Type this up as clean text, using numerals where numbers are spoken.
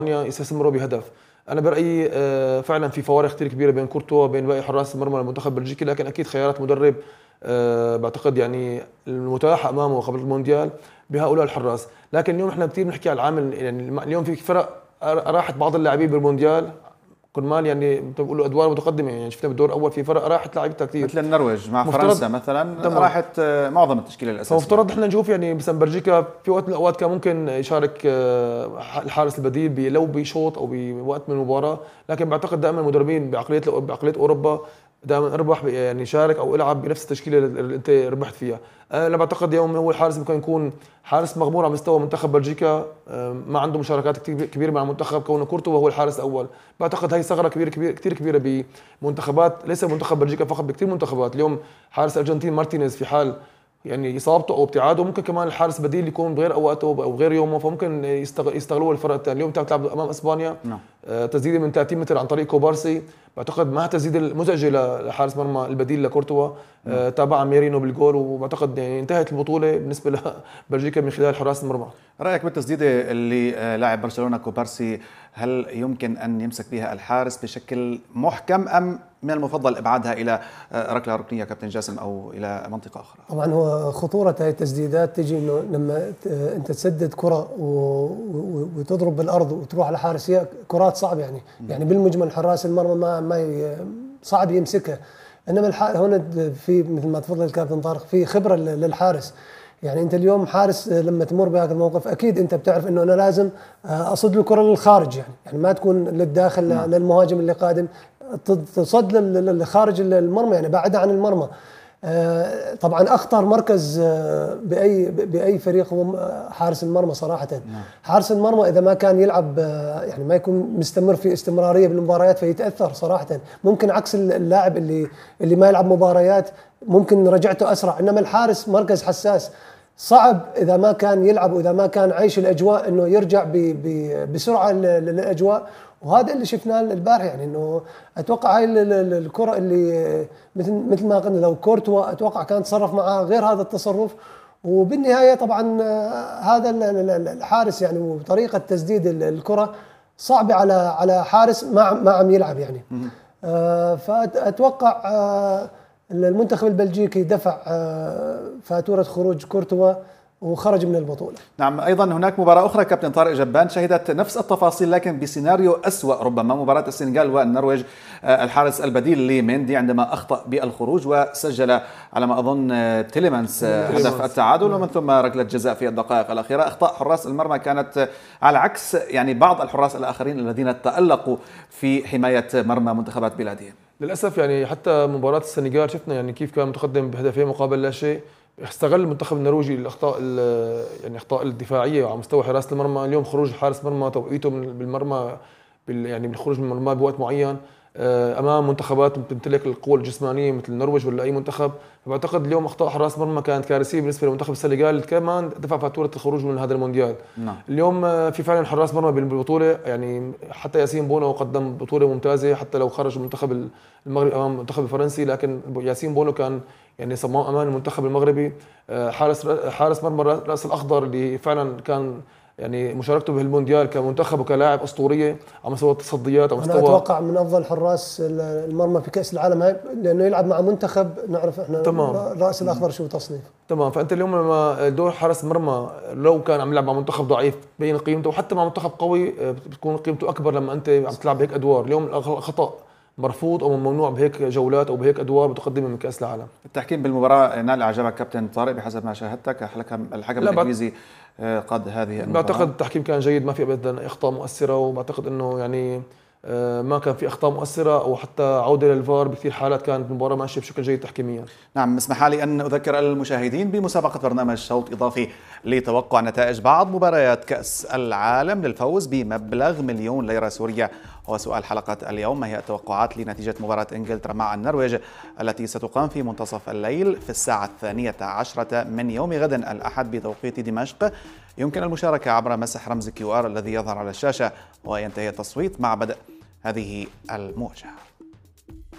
يستثمروا بهدف. انا برايي فعلا في فوارق كثير كبيره بين كورتوا وبين باقي حراس المرمى المنتخب البلجيكي، لكن اكيد خيارات مدرب بعتقد يعني المتاحه امامه قبل المونديال بهؤلاء الحراس. لكن اليوم احنا كثير بنحكي على العامل، يعني اليوم في فرق راحت بعض اللاعبين بالمونديال كرمال يعني بتقولوا ادوار متقدمه، يعني شفنا بالدور الاول في فرق راحت لاعبتها كثير مثل النرويج مع فرنسا مثلا راحت معظم التشكيله الاساسيه. فمفترض احنا نشوف يعني مثلا بلجيكا في وقت من الاوقات كان ممكن يشارك الحارس البديل لو بشوط او بوقت من المباراه، لكن بعتقد دائما المدربين بعقليه اوروبا دائما اربح يعني شارك او العب بنفس التشكيله اللي انت ربحت فيها. انا بعتقد اليوم هو الحارس ممكن يكون حارس مغمور على مستوى منتخب بلجيكا، ما عنده مشاركات كبيره مع المنتخب كونه كورتوا وهو الحارس الاول. بعتقد هي ثغره كثير كبيره بمنتخبات، ليس منتخب بلجيكا فقط، بكثير منتخبات. اليوم حارس الارجنتين مارتينيز في حال يعني اصابته او ابتعاده ممكن كمان الحارس البديل يكون بغير اوقاته او بغير يومه، فممكن يستغلوه الفرق الثاني. اليوم بتلعب امام اسبانيا تسديده من 30 متر عن طريق كوبارسي، بعتقد ما تسديده المزعجه لحارس مرمى البديل لكورتوا، تابع ميرينو بالجول، وبعتقد يعني انتهت البطوله بالنسبه لبلجيكا من خلال حراس المرمى. رايك بالتسديده اللي لاعب برشلونه كوبارسي، هل يمكن ان يمسك بها الحارس بشكل محكم ام من المفضل ابعادها الى ركله ركنيه كابتن جاسم او الى منطقه اخرى؟ طبعا هو خطوره هاي التسديدات تجي انه لما انت تسدد كره وتضرب بالارض وتروح على حارس، هي كرات صعبه يعني بالمجمل حراس المرمى ما صعب يمسكها. انما هنا في مثل ما تفضل الكابتن طارق في خبره للحارس. يعني انت اليوم حارس لما تمر بهذا الموقف اكيد انت بتعرف انه انا لازم اصد الكره للخارج، يعني ما تكون للداخل للمهاجم اللي قادم، تصد لخارج المرمى يعني بعدها عن المرمى. طبعا اخطر مركز باي فريق هو حارس المرمى صراحه. حارس المرمى اذا ما كان يلعب يعني ما يكون مستمر في استمراريه بالمباريات فيتاثر صراحه. ممكن عكس اللاعب اللي ما يلعب مباريات ممكن رجعته اسرع، انما الحارس مركز حساس، صعب اذا ما كان يلعب واذا ما كان عايش الاجواء انه يرجع بسرعه للاجواء. وهذا اللي شفناه البارح، يعني انه اتوقع هاي الكره اللي مثل ما قلنا لو كورتوا اتوقع كان تصرف معها غير هذا التصرف. وبالنهايه طبعا هذا الحارس يعني وطريقه تسديد الكره صعبه على حارس ما عم يلعب يعني. فاتوقع المنتخب البلجيكي دفع فاتوره خروج كورتوا وخرج من البطولة. نعم، أيضا هناك مباراة أخرى كابتن طارق جبان شهدت نفس التفاصيل لكن بسيناريو أسوأ ربما، مباراة السنغال والنرويج. الحارس البديل لميندي عندما أخطأ بالخروج وسجل على ما أظن تيليمانس هدف التعادل ومن ثم ركلة جزاء في الدقائق الأخيرة. أخطاء حراس المرمى كانت على عكس يعني بعض الحراس الآخرين الذين تألقوا في حماية مرمى منتخبات بلادهم. للأسف يعني حتى مباراة السنغال شفنا يعني كيف كان متقدم بهدفين مقابل لا شيء، استغل المنتخب النرويجي الاخطاء يعني اخطاء الدفاعيه على مستوى حراسه المرمى. اليوم خروج حارس مرمى توقيته بالمرمى يعني بالخروج من المرمى بوقت معين امام منتخبات بتمتلك القوه الجسمانيه مثل النرويج ولا اي منتخب، فبعتقد اليوم اخطاء حراس مرمى كانت كارثيه بالنسبه لمنتخب السنغال، كمان دفع فاتوره الخروج من هذا المونديال. اليوم في فعلا حراس مرمى بالبطوله، يعني حتى ياسين بونو قدم بطوله ممتازه حتى لو خرج منتخب المغرب امام المنتخب الفرنسي، لكن ياسين بونو كان يعني صمام امان المنتخب المغربي. حارس مرمى راس الاخضر اللي فعلا كان يعني مشاركته بهالمونديال كمنتخب وكلاعب اسطوريه على مستوى التصديات، على مستوى انا اتوقع من افضل حراس المرمى في كاس العالم هاي، لانه يلعب مع منتخب نعرف احنا تمام راس الاخضر شو تصنيف تمام. فانت اليوم لما دور حارس المرمى لو كان عم يلعب مع منتخب ضعيف بين قيمته، وحتى مع منتخب قوي بتكون قيمته اكبر لما انت عم تلعب بهيك ادوار. اليوم الخطا مرفوض او ممنوع بهيك جولات او بهيك ادوار متقدمه من كاس العالم. التحكيم بالمباراه نال اعجابك كابتن طارق بحسب ما شاهدتك؟ الحكم الانجليزي قاد هذه المباراه. بعتقد التحكيم كان جيد، ما في ابدا اخطاء مؤثره، وبعتقد انه يعني ما كان في اخطاء مؤثره او حتى عوده للفار بكثير حالات، كانت المباراه ماشيه بشكل جيد تحكيميا. نعم، اسمح لي ان اذكر المشاهدين بمسابقه برنامج شوط اضافي لتوقع نتائج بعض مباريات كاس العالم للفوز بمبلغ 1,000,000 ليره سوريه. وسؤال حلقه اليوم: ما هي التوقعات لنتيجه مباراه انجلترا مع النرويج التي ستقام في منتصف الليل في الساعه 12 من يوم غد الاحد بتوقيت دمشق؟ يمكن المشاركه عبر مسح رمز QR الذي يظهر على الشاشه، وينتهي التصويت مع بدء هذه المواجهة.